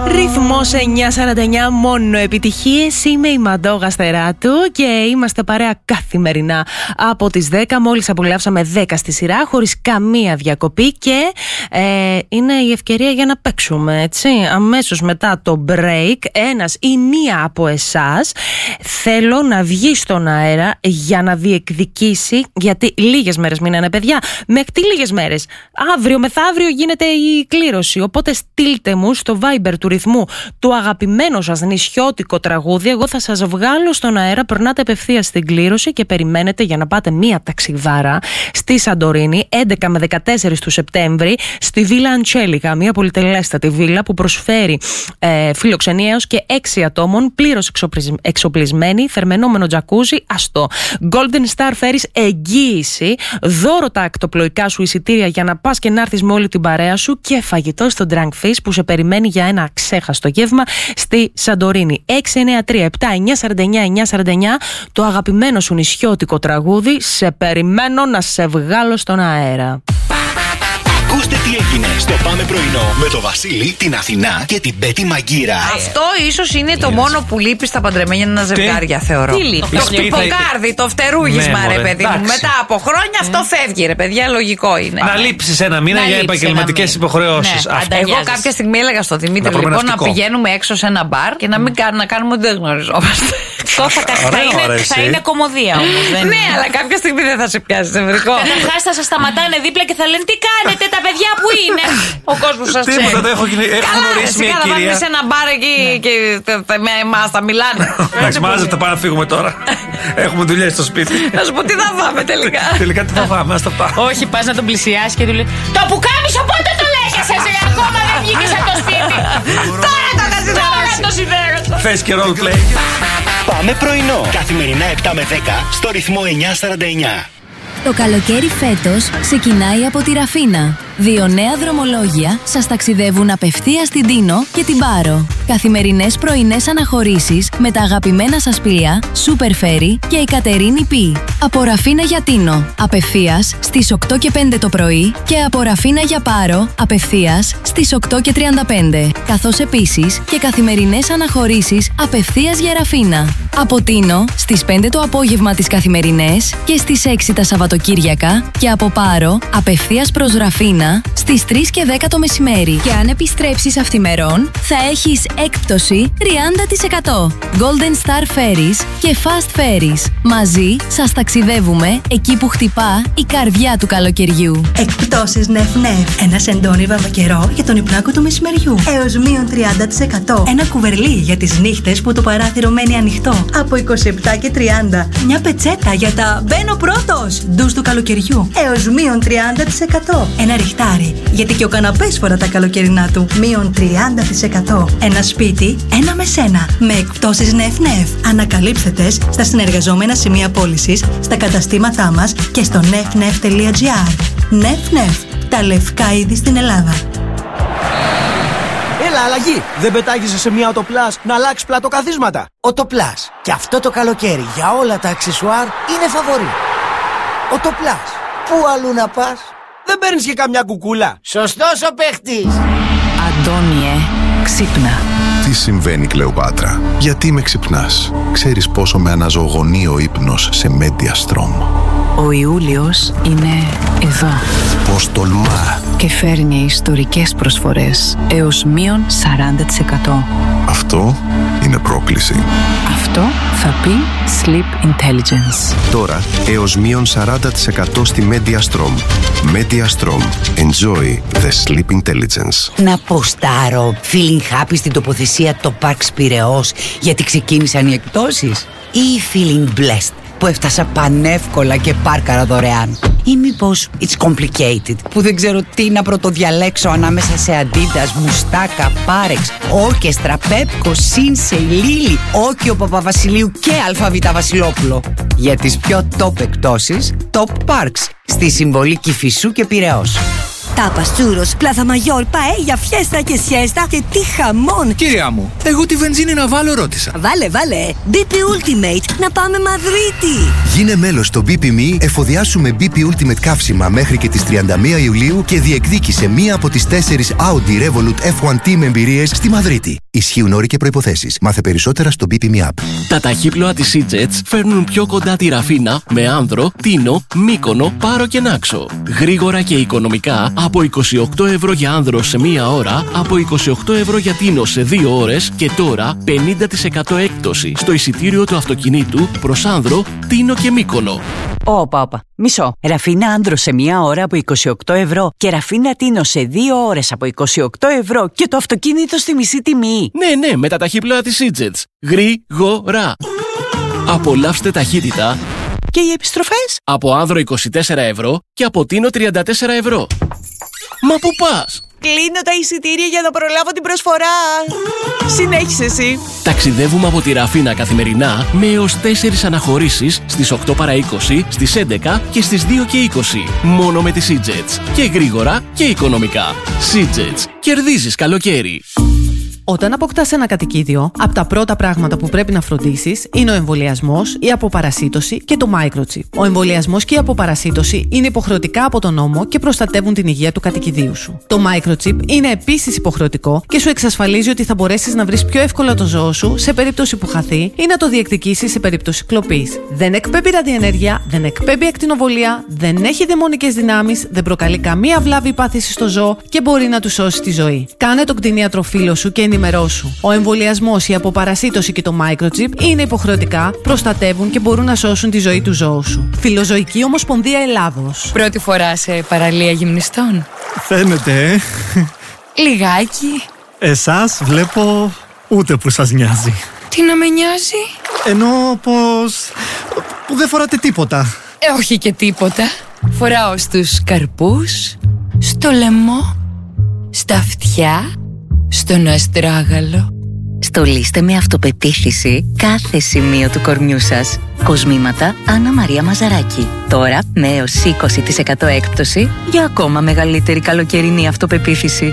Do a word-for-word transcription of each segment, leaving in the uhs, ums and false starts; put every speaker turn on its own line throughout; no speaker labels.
Ρυθμός εννιά σαράντα εννιά, μόνο επιτυχίες. Είμαι η Μαντώ Γαστεράτου και είμαστε παρέα καθημερινά από τις δέκα. Μόλις απολαύσαμε δέκα στη σειρά, χωρίς καμία διακοπή. Και ε, είναι η ευκαιρία για να παίξουμε, έτσι. Αμέσως μετά το break, ένας ή μία από εσάς θέλω να βγει στον αέρα για να διεκδικήσει. Γιατί λίγες μέρες μείνανε, παιδιά. Μέχρι τι λίγες μέρες? Αύριο μεθαύριο γίνεται η κλήρωση. Οπότε στείλτε μου στο Viber του Ρυθμού το αγαπημένο σας νησιώτικο τραγούδι. Εγώ θα σας βγάλω στον αέρα. Περνάτε απευθείας στην κλήρωση και περιμένετε για να πάτε μία ταξιδάρα στη Σαντορίνη έντεκα με δεκατέσσερα του Σεπτέμβρη στη Βίλα Αντσέλικα, μια πολυτελέστατη βίλα που προσφέρει ε, φιλοξενία έως και έξι ατόμων, πλήρως εξοπλισμένη, θερμαινόμενο τζακούζι, αστό. Golden Star Ferries εγγύηση, δώρο τα ακτοπλοϊκά σου εισιτήρια για να πας και να έρθεις με όλη την παρέα σου και φαγητό στο Drunk Fish που σε περιμένει για ένα ξέχαστο γεύμα στη Σαντορίνη. έξι εννιά τρία επτά εννιά σαράντα εννιά εννιά σαράντα εννιά, το αγαπημένο σου νησιώτικο τραγούδι. Σε περιμένω να σε βγάλω στον αέρα.
Ακούστε τι έγινε στο Πάμε Πρωινό με το Βασίλη, την Αθηνά και την Πέτη Μαγκύρα.
Αυτό ίσως είναι το μόνο που λείπει στα παντρεμένια ζευγάρια, θεωρώ.
Τι λείπει?
Το χτυποκάρδι, το φτερούγισμα,
Ναι,
ρε
μωρέ,
παιδί μου.
εντάξει.
Μετά από χρόνια αυτό φεύγει, ρε παιδιά, λογικό είναι.
Να λείψεις ένα μήνα
Να
για
λείψεις
επαγγελματικές
ένα μήνα.
υποχρεώσεις.
Ναι.
Αυτό.
Εγώ κάποια στιγμή έλεγα στο Δημήτρη
Να
λοιπόν να
προμενευτικό.
πηγαίνουμε έξω σε ένα μπαρ και να μην κάνουμε, να κάνουμε ότι δεν γνωριζόμαστε.
Αυτό θα, κα- θα,
Ωραία,
είναι,
ωραία,
θα
εσύ.
είναι κομμωδία όμως.
Ναι, αλλά κάποια στιγμή δεν θα σε πιάσει νευρικό.
Καταρχάς θα σας σταματάνε δίπλα και θα λένε τι κάνετε, τα παιδιά που είναι. Ο κόσμος σας ξέρει.
Τίποτα, δεν έχω, έχω
Καλά,
γνωρίσει
εσύ
μια
καλά, θα
κυρία.
βρεις σε ένα μπαρ εκεί και th- th- με εμάς θα μιλάνε.
Εντάξει, μάζευτε, πάμε να φύγουμε τώρα. Έχουμε δουλειές στο σπίτι.
Να σου πω τι θα φάμε τελικά.
Τελικά τι θα φάμε, ας τα πάμε.
Όχι, πας να τον πλησιάσεις και του λέει το πουκάμισο πότε το λέγεσαι, εσύ ακόμα δεν βγήκες από το σπίτι.
Τώρα το καθιδέρω.
Τώρα το σιδέρωσο.
Θες και roleplay.
Πάμε Πρωινό. Καθημερινά επτά με δέκα στο Ρυθμό εννιά σαράντα εννιά.
Το καλοκαίρι φέτος ξεκινάει από τη Ραφίνα. Δύο νέα δρομολόγια σας ταξιδεύουν απευθείας στην Τίνο και την Πάρο. Καθημερινές πρωινές αναχωρήσεις με τα αγαπημένα σας πλοία Super Ferry και η Κατερίνη Πι. Από Ραφίνα για Τίνο, απευθείας στις οκτώ και πέντε το πρωί και από Ραφίνα για Πάρο, απευθείας στις οκτώ και τριάντα πέντε. Καθώς επίσης και καθημερινές αναχωρήσεις απευθείας για Ραφίνα. Από Τίνο στις πέντε το απόγευμα τις καθημερινές και στις έξι τα Σαββατοκύριακα και από Πάρο απευθείας προς Ραφίνα στις τρεις και δέκα το μεσημέρι. Και αν επιστρέψεις αυθημερών θα έχεις έκπτωση τριάντα τοις εκατό. Golden Star Ferries και Fast Ferries. Μαζί σας ταξιδεύουμε εκεί που χτυπά η καρδιά του καλοκαιριού.
Εκπτώσεις νεφ νεφ. Ένα σεντόνι βαμβακερό για τον υπνάκο του μεσημεριού. Έως μείον τριάντα τοις εκατό. Ένα κουβερλί για τις νύχτες που το παράθυρο μένει ανοιχτό. Από είκοσι επτά και τριάντα. Μια πετσέτα για τα μπαίνω πρώτος ντους του καλοκαιριού. Έως μείον τριάντα τοις εκατό. Ένα ριχτάρι, γιατί και ο καναπές φορά τα καλοκαιρινά του. Μείον τριάντα τοις εκατό. Ένα σπίτι, ένα με σένα. Με εκπτώσεις νεφ νεφ. Ανακαλύψτε τες στα συνεργαζόμενα σημεία πώλησης, στα καταστήματά μας και στο νεφ νεφ τελεία τζι άρ. νεφ νεφ. Τα λευκά είδη στην Ελλάδα.
Έλα, αλλαγή! Δεν πετάγεσαι σε μια Οτοπλάς να αλλάξει πλατοκαθίσματα.
Οτοπλάς. Και αυτό το καλοκαίρι για όλα τα αξεσουάρ είναι φαβορί. Οτοπλάς. Πού αλλού να πας?
Δεν παίρνεις και καμιά κουκούλα.
Σωστός ο παίχτης.
Αντώνιε, ξύπνα.
Τι συμβαίνει, Κλεοπάτρα? Γιατί με ξυπνάς? Ξέρεις πόσο με αναζωογονεί ο ύπνος σε Mediastrom.
Ο Ιούλιος είναι εδώ
Πώς τολμά?
και φέρνει ιστορικές προσφορές έως μείον σαράντα τοις εκατό.
Αυτό είναι πρόκληση.
Αυτό θα πει Sleep Intelligence.
Τώρα έως μείον σαράντα τοις εκατό στη Mediastrom. Mediastrom. Enjoy the sleep intelligence.
Να ποστάρω feeling happy στην τοποθεσία το Parks Πειραιώς γιατί ξεκίνησαν οι εκπτώσεις, ή feeling blessed που έφτασα πανεύκολα και πάρκαρα δωρεάν, ή μήπως it's complicated που δεν ξέρω τι να πρωτοδιαλέξω ανάμεσα σε Adidas, Μουστάκα, Πάρεξ, Όρκεστρα, Πέπκο, Σίνσεϊ, Λίλι, Όκιο Παπαβασιλείου και Αλφαβήτα Βασιλόπουλο. Για τις πιο top εκπτώσεις, Top Parks στη Συμβολή Κηφισού και Πειραιώς.
Τάπας, τσούρος, πλάθα μαγιόρ, παέλια, φιέστα και σιέστα και τι χαμόν!
Κυρία μου, εγώ τη βενζίνη να βάλω ρώτησα.
Βάλε, βάλε! μπι πι Ultimate, να πάμε Μαδρίτη!
Γίνε μέλος στο μπι πι εμ ι, εφοδιάσου με μπι πι Ultimate καύσιμα μέχρι και τις τριάντα μία Ιουλίου και διεκδίκησε μία από τις τέσσερις Audi Revolut εφ ουάν Team εμπειρίες στη Μαδρίτη. Ισχύουν όροι και προϋποθέσεις. Μάθε περισσότερα στο μπι πι εμ ι App.
Τα ταχύπλοα της Sea-Jets φέρνουν πιο κοντά τη Ραφίνα με Άνδρο, Τίνο, Μύκονο, Πάρο και Νάξο. Γρήγορα και οικονομικά από είκοσι οκτώ ευρώ για Άνδρο σε μία ώρα, από είκοσι οκτώ ευρώ για Τίνο σε δύο ώρες και τώρα πενήντα τοις εκατό έκπτωση στο εισιτήριο του αυτοκινήτου προς Άνδρο, Τίνο και Μύκονο.
Όπα, όπα. Μισό. Ραφίνα Άνδρο σε μία ώρα από είκοσι οκτώ ευρώ και Ραφίνα Τίνο σε δύο ώρες από είκοσι οκτώ ευρώ και το αυτοκίνητο στη μισή τιμή.
Ναι, ναι, με τα ταχύπλοα της Sea-Jets. Γρήγορα. Απολαύστε ταχύτητα.
Και οι επιστροφές?
Από Άνδρο είκοσι τέσσερα ευρώ και από Τίνο τριάντα τέσσερα ευρώ. Μα πού πας?
Κλείνω τα εισιτήρια για να προλάβω την προσφορά. Συνέχισε εσύ.
Ταξιδεύουμε από τη Ραφίνα καθημερινά με έως τέσσερις αναχωρήσεις στις οκτώ παρά είκοσι, στις έντεκα και στις δύο και είκοσι. Μόνο με τη Sea-Jets. Και γρήγορα και οικονομικά. Sea-Jets. Κερδίζεις καλοκαίρι.
Όταν αποκτάς ένα κατοικίδιο, από τα πρώτα πράγματα που πρέπει να φροντίσεις είναι ο εμβολιασμός, η αποπαρασίτωση και το microchip. Ο εμβολιασμός και η αποπαρασίτωση είναι υποχρεωτικά από τον νόμο και προστατεύουν την υγεία του κατοικιδίου σου. Το microchip είναι επίσης υποχρεωτικό και σου εξασφαλίζει ότι θα μπορέσεις να βρεις πιο εύκολα το ζώο σου σε περίπτωση που χαθεί ή να το διεκδικήσεις σε περίπτωση κλοπής. Δεν εκπέμπει ραδιενέργεια, δεν εκπέμπει ακτινοβολία, δεν έχει δαιμονικές δυνάμεις, δεν προκαλεί καμία βλάβη ή πάθηση στο ζώο και μπορεί να του σώσει τη ζωή. Κάνε τον κτηνίατρο φίλο σου και ενημερώσου. Ο εμβολιασμός, η αποπαρασίτωση και το microchip είναι υποχρεωτικά, προστατεύουν και μπορούν να σώσουν τη ζωή του ζώου σου. Φιλοζωική Ομοσπονδία Ελλάδος.
Πρώτη φορά σε παραλία γυμνιστών?
Φαίνεται, ε.
Λιγάκι.
Εσάς βλέπω ούτε που σας νοιάζει.
Τι να με νοιάζει?
Εννοώ πως... που δεν φοράτε τίποτα.
Ε, όχι και τίποτα. Φοράω στους καρπούς, στο λαιμό, στα αυτιά, στον αστράγαλο.
Στολίστε με αυτοπεποίθηση κάθε σημείο του κορμιού σας. Κοσμήματα Άννα Μαρία Μαζαράκη. Τώρα με έως είκοσι τοις εκατό έκπτωση για ακόμα μεγαλύτερη καλοκαιρινή αυτοπεποίθηση.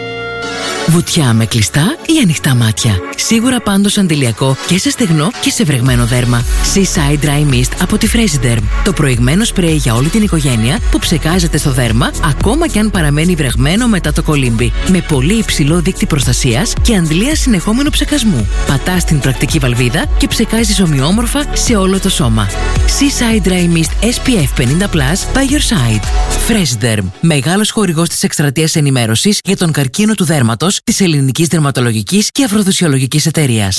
Βουτιά με κλειστά ή ανοιχτά μάτια. Σίγουρα πάντως αντιλιακό και σε στεγνό και σε βρεγμένο δέρμα. Seaside Dry Mist από τη Fresiderm. Το προηγμένο σπρέι για όλη την οικογένεια που ψεκάζεται στο δέρμα ακόμα και αν παραμένει βρεγμένο μετά το κολύμπι. Με πολύ υψηλό δείκτη προστασίας και αντλία συνεχόμενου ψεκασμού. Πατάς την πρακτική βαλβίδα και ψεκάζεις ομοιόμορφα σε όλο το σώμα. Seaside Dry Mist ες πι εφ πενήντα πλας by your side. Fresiderm. Μεγάλος χορηγός της εκστρατείας ενημέρωσης για τον καρκίνο του δέρματος της Ελληνικής Δερματολογικής και Αφροδοσιολογικής Εταιρείας.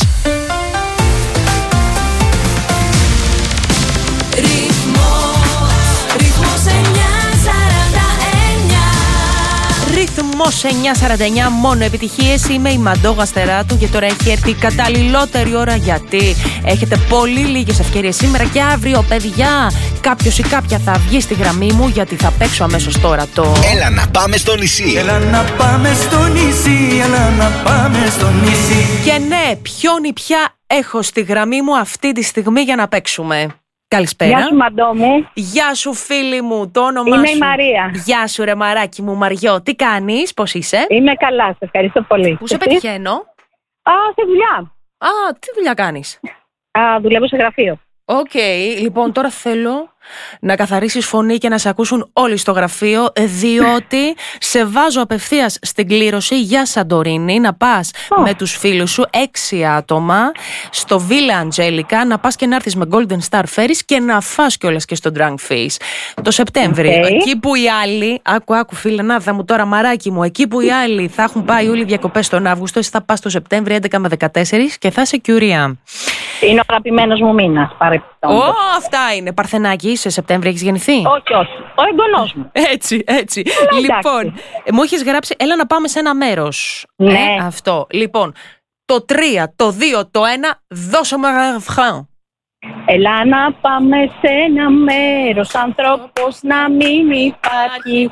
Ρυθμός εννιά σαράντα εννιά, μόνο επιτυχίες. Είμαι η Μαντώ Γαστεράτου και τώρα έχει έρθει η καταλληλότερη ώρα, γιατί έχετε πολύ λίγες ευκαιρίες σήμερα και αύριο, παιδιά. Κάποιος ή κάποια θα βγει στη γραμμή μου, γιατί θα παίξω αμέσως τώρα το...
Έλα να πάμε στο νησί.
Έλα να πάμε στο νησί, έλα να πάμε στο νησί.
Και ναι, ποιον ή ποια έχω στη γραμμή μου αυτή τη στιγμή για να παίξουμε. Καλησπέρα.
Γεια σου, Μαντώ μου.
Γεια σου, φίλη μου, το όνομά
Είμαι
σου?
Είμαι η Μαρία.
Γεια σου, ρε Μαράκι μου, Μαριό. Τι κάνεις, πώς είσαι?
Είμαι καλά, σε ευχαριστώ πολύ.
Πού σε πετυχαίνω?
Α, σε δουλειά.
Α, τι δουλειά κάνεις?
Α, δουλεύω σε γραφείο.
Οκ, okay, λοιπόν τώρα θέλω να καθαρίσεις φωνή και να σε ακούσουν όλοι στο γραφείο, διότι σε βάζω απευθείας στην κλήρωση για Σαντορίνη, να πας oh. με τους φίλους σου, έξι άτομα, στο Βίλα Αντζέλικα, να πας και να έρθεις με Golden Star Ferries και να φας κιόλας και στο Drunk Face το Σεπτέμβρη. Okay. Εκεί που οι άλλοι, άκου άκου φίλε, να δα μου τώρα Μαράκι μου, εκεί που οι άλλοι θα έχουν πάει όλοι διακοπές τον Αύγουστο, εσύ θα πας το Σεπτέμβρη έντεκα με δεκατέσσερα και θα είσαι κιουριά.
Είναι ο αγαπημένος μου μήνας, παρεπτόντως.
Ω, αυτά είναι. Παρθενάκι, σε Σεπτέμβρη έχεις γεννηθεί?
Όχι, όχι. Ο εγγονός μου.
Έτσι, έτσι.
Έλα,
λοιπόν, μου έχεις γράψει, έλα να πάμε σε ένα μέρος.
Ναι.
Ε, αυτό. Λοιπόν, το τρία, το δύο, το ένα, δώσε μου ένα refrain.
Έλα να πάμε σε ένα μέρος, άνθρωπος να μην υπάρχει.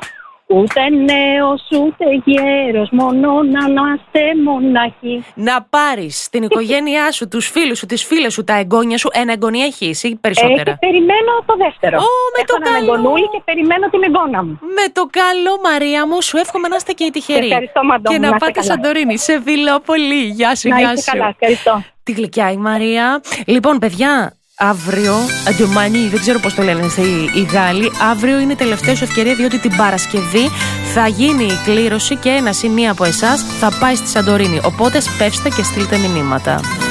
Ούτε νέος ούτε γέρος, μόνο να είμαστε μοναχοί.
Να πάρεις την οικογένειά σου, τους φίλους σου, τις φίλες σου, τα εγγόνια σου. Ένα εγγόνι έχεις ή περισσότερα?
Ε, περιμένω το δεύτερο.
Ω, με
Έχω
το
έναν
καλό.
εγγονούλη και περιμένω την εγγόνα μου.
Με το καλό, Μαρία μου, σου εύχομαι να είστε και οι τυχεροί.
Ευχαριστώ, Μαντώ
Και
μου,
να
να είστε
πάτε
καλά.
Σαντορίνη. Σε φιλώ πολύ. Γεια σου,
Να
γεια
είστε
σου.
καλά, ευχαριστώ.
Τι γλυκιά η Μαρία. Λοιπόν, παιδιά, αύριο, αντιομάνι, δεν ξέρω πώς το λένε οι Γάλλοι, αύριο είναι η τελευταία σου ευκαιρία, διότι την Παρασκευή θα γίνει η κλήρωση και ένας ή μία από εσάς θα πάει στη Σαντορίνη. Οπότε σπεύστε και στείλτε μηνύματα.